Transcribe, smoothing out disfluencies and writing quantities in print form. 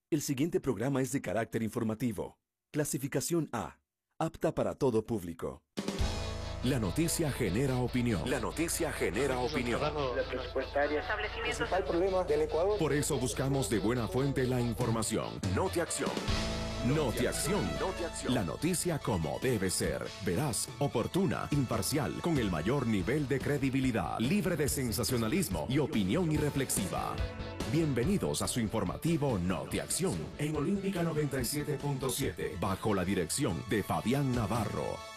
El siguiente programa es de carácter informativo. Clasificación A. Apta para todo público. La noticia genera opinión. La noticia genera opinión. La presupuestaria. El principal problema del Ecuador. Por eso buscamos de buena fuente la información. Notiacción. Notiacción. La noticia como debe ser. Veraz, oportuna, imparcial, con el mayor nivel de credibilidad, libre de sensacionalismo y opinión irreflexiva. Bienvenidos a su informativo Notiacción en Olímpica 97.7, bajo la dirección de Fabián Navarro.